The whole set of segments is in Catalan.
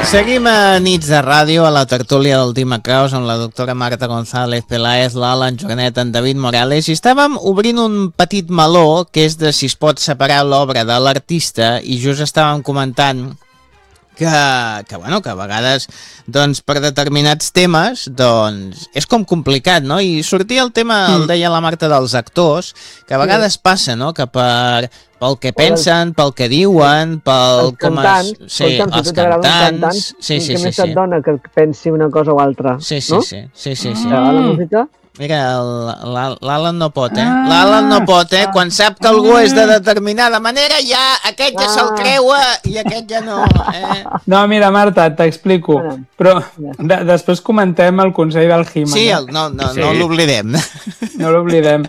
Seguim a Nits de Ràdio, a la tertúlia del Tema Kraus, amb la doctora Marta González Peláez, l'Alan Jornet, en David Morales, i estàvem obrint un petit meló, que és de si es pot separar l'obra de l'artista, i just estàvem comentant que a vegades doncs, per determinats temes doncs, és com complicat, no? I sortia el tema, el deia la Marta, dels actors, que a vegades passa, no? Que pel que pensen, pel que diuen, pel els cantants, els cantants, sí, que més et dona que pensi una cosa o altra, no? Sí. La música... Mira, l'Alan no pot, L'Alan no pot, Quan sap que algú és de determinada manera, ja aquest ja se'l creua i aquest ja no, No, mira, Marta, t'explico. Però després comentem el consell del He-Man. Sí, no l'oblidem. No l'oblidem.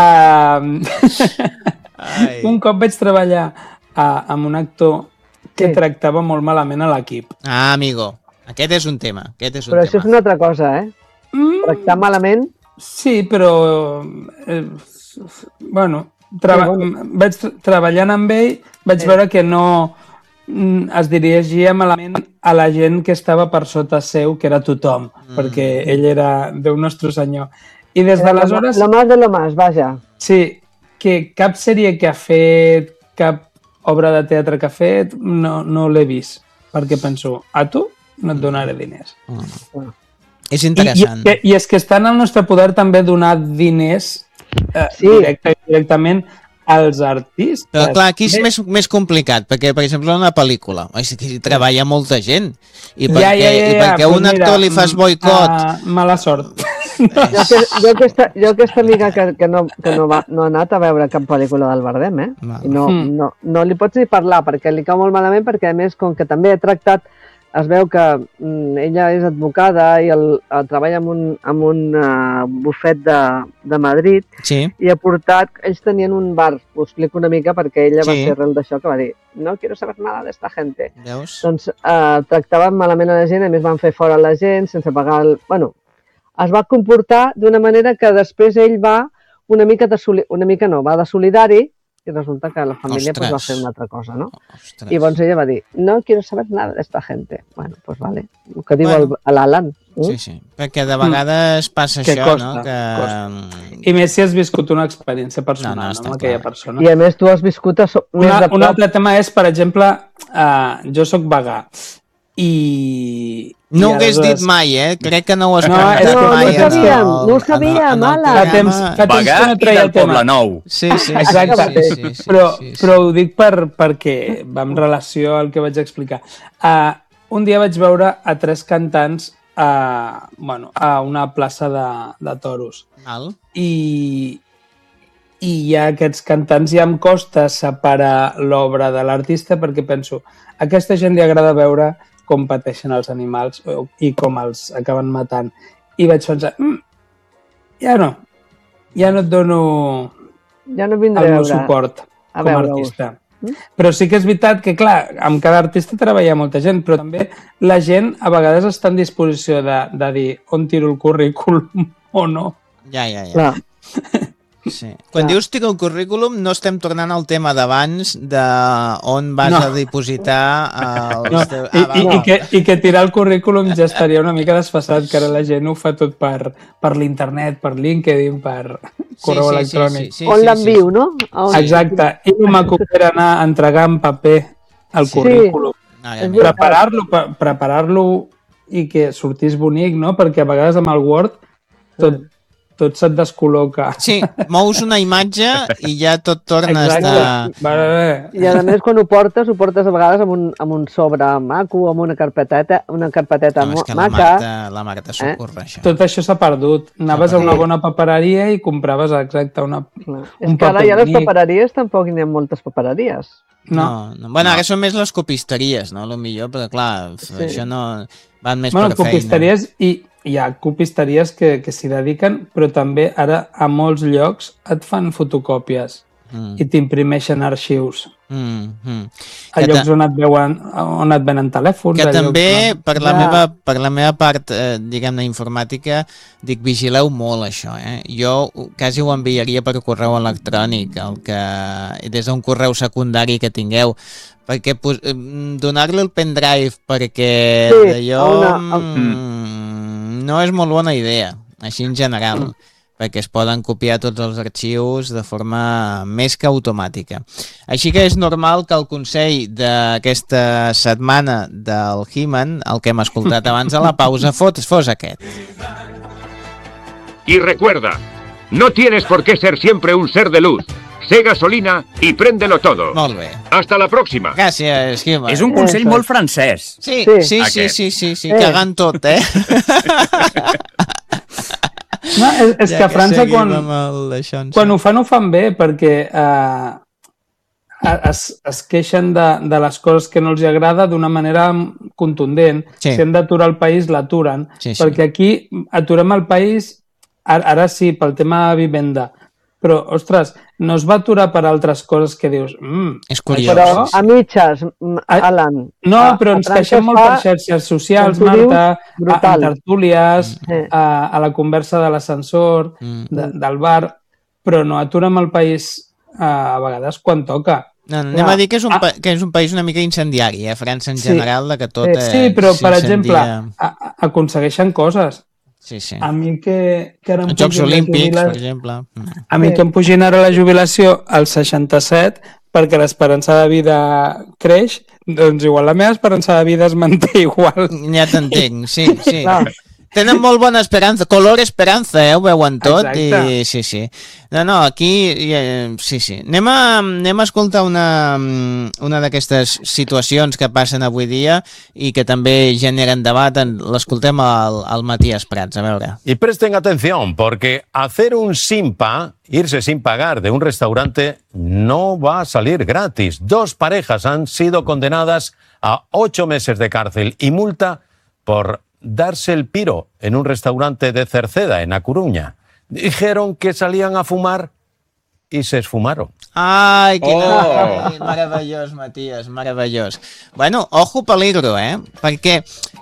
Un cop vaig treballar amb un actor que tractava molt malament a l'equip. Ah, amigo, aquest és un tema. Però això és una altra cosa, Tractar malament... Sí, però... vaig treballant amb ell, vaig veure que no es dirigia malament a la gent que estava per sota seu, que era tothom, perquè ell era Déu nostre senyor. I des d'aleshores... Lo más de lo más, vaja. Sí, que cap sèrie que ha fet, cap obra de teatre que ha fet, no l'he vist, perquè penso, a tu no et donaré diners. És interessant. I és que està en el nostre poder també donar diners directament als artistes. Però clar, aquí és més complicat, perquè, per exemple, una pel·lícula, hi treballa molta gent, i perquè a un actor li fas boicot... Mala sort. Jo aquesta amiga que no ha anat a veure cap pel·lícula del Bardem, i no li pots ni parlar, perquè li cau molt malament, perquè a més, com que també he tractat, es veu que ella és advocada i treballa en un bufet de Madrid, i ha portat, ells tenien un bar, ho explico una mica perquè ella va ser arrel d'això, que va dir, no quiero saber nada d'esta gente. Doncs tractaven malament a la gent, a més van fer fora la gent sense pagar es va comportar d'una manera que després ell va va de solidari, i resulta que la família va fer una altra cosa, no? I llavors ella va dir, no quiero saber nada d'esta gente. Bueno, pues vale, el que diu l'Alan. Sí, perquè de vegades passa això, no? I més si has viscut una experiència personal amb aquella persona. I a més tu has viscut... Un altre tema és, per exemple, jo soc vegà, i... No ho hagués dit mai, Crec que no ho has comentat mai. No ho sabíem, Ala. Fa temps que no treia el tema. Sí. Exacte. Però ho dic perquè va en relació al que vaig explicar. Un dia vaig veure a 3 cantants a una plaça de toros. I ja aquests cantants ja em costa separar l'obra de l'artista, perquè penso, a aquesta gent li agrada veure com pateixen els animals i com els acaben matant. I vaig pensar, ja no et dono el meu suport com a artista. Però sí que és veritat que, clar, amb cada artista treballa molta gent, però també la gent a vegades està en disposició de dir on tiro el currículum o no. Ja. Sí. Quan dius tiro el currículum no estem tornant al tema d'abans d'on vas a dipositar I que tirar el currículum ja estaria una mica desfasat, que ara la gent ho fa tot per l'internet, per LinkedIn, per correu electrònic. On l'enviu, no? Exacte, i el maco era anar a entregar en paper el currículum. Preparar-lo i que sortís bonic, no? Perquè a vegades amb el Word tot se't descol·loca. Sí, mous una imatge i ja tot torna a estar... I a més, quan ho portes a vegades amb un sobre maco, amb una carpeteta maca. La Marta s'ho corre, això. Tot això s'ha perdut. Anaves a una bona papereria i compraves exacte un paper. És que ara ja les papereries tampoc n'hi ha moltes papereries. No. Bueno, ara són més les copisteries, no? Potser, però clar, això no... Van més per feina. Copisteries hi ha copisteries que s'hi dediquen, però també ara a molts llocs et fan fotocòpies i t'imprimeixen arxius A llocs on et venen telèfons. Que també, per la meva part, diguem-ne, informàtica, dic, vigileu molt això, Jo quasi ho enviaria per correu electrònic, des d'un correu secundari que tingueu, perquè donar-li el pendrive perquè d'allò no és molt bona idea, així en general. Perquè es poden copiar tots els arxius de forma més que automàtica. Així que és normal que el consell d'aquesta setmana del He-Man, el que hem escoltat abans a la pausa, fos aquest. Y recuerda, no tienes por qué ser siempre un ser de luz. Sé gasolina y préndelo todo. Molt bé. Hasta la próxima. Gràcies, He-Man. És un consell molt francès. Sí, cagant tot, No, és que a França quan ho fan bé, perquè es queixen de les coses que no els agrada d'una manera contundent. Si han d'aturar el país, l'aturen. Perquè aquí aturem el país, ara sí, pel tema de vivenda, però, ostres, no es va aturar per altres coses que dius... És curiós. Però a mitges, Alan. No, però ens queixem molt per xarxes socials, Marta, a tertúlies, a la conversa de l'ascensor, del bar, però no aturem el país a vegades quan toca. No, anem a dir que és un país una mica incendiari, França en general, de que tot sí, però, per exemple, aconsegueixen coses. Sí. A mi que ara els Jocs Olímpics, per exemple. A mi que em pugin ara la jubilació als 67 perquè l'esperança de vida creix, doncs igual la meva esperança de vida es manté igual. Ja t'entenc, sí. Tenen molt bona esperança, color esperança, ho veuen tot. Exacte. I sí. No, aquí sí. Anem a escoltar una d'aquestes situacions que passen avui dia i que també generen debat. L'escoltem al Matías Prats, a veure. Y presten atención, porque hacer un simpa, irse sin pagar de un restaurante, no va a salir gratis. 2 parejas han sido condenadas a 8 meses de cárcel y multa por darse el piro en un restaurante de Cerceda, en A Coruña. Dijeron que salían a fumar y se esfumaron. Ai, meravellós, Matías, meravellós. Bueno, ojo peligro, perquè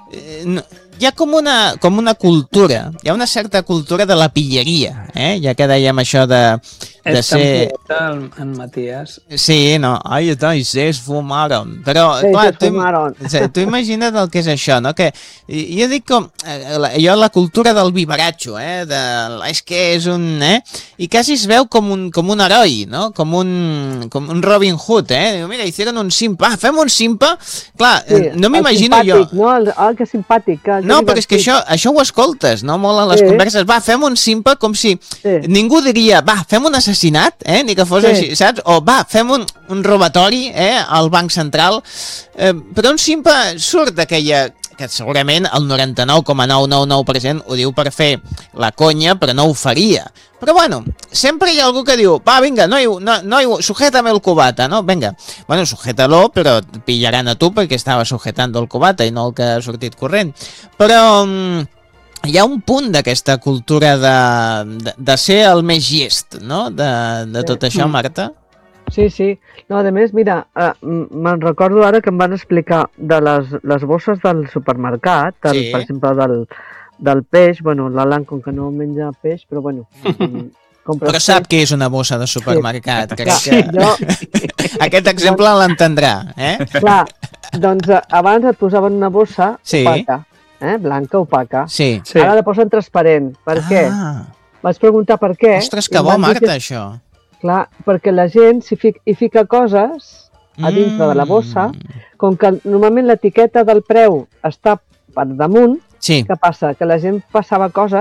hi ha com una cultura, hi ha una certa cultura de la pilleria, ja que dèiem això de ser... En Matías. Sí, no, se esfumaron. Però, clar, tu imagina't el que és això, no? Que jo dic com... la cultura del vivaratxo, és que és un... I quasi es veu com un heroi, no? Com un Robin Hood, Diu, mira, hicieron un simpa. Fem un simpa? Clar, no m'imagino jo... No, el que és simpàtic. No, però és que això ho escoltes, no? Molt en les converses. Va, fem un simpa com si ningú diria, va, fem un assassinat, ni que fos així, saps? O va, fem un robatori al Banc Central. Però un simpa surt d'aquella... que segurament el 99,999% ho diu per fer la conya, però no ho faria. Però bueno, sempre hi ha algú que diu, va, vinga, sujétame el cubata, no? Vinga, bueno, sujétalo, però pillaran a tu perquè estava sujetando el cubata i no el que ha sortit corrent. Però hi ha un punt d'aquesta cultura de ser el més llest, no? De tot això, Marta. Sí. No, a més, mira, me'n recordo ara que em van explicar de les bosses del supermercat, per exemple, del peix, bueno, l'Alan com que no menja peix, però bueno... Però sap què és una bossa de supermercat, crec que aquest exemple l'entendrà, Clar, doncs abans et posaven una bossa opaca, blanca, opaca. Ara la posen transparent. Per què? Vaig preguntar per què. Ostres, que bo, Marta, això. Clar, perquè la gent hi fica coses a dintre de la bossa, com que normalment l'etiqueta del preu està per damunt, què passa? Que la gent passava coses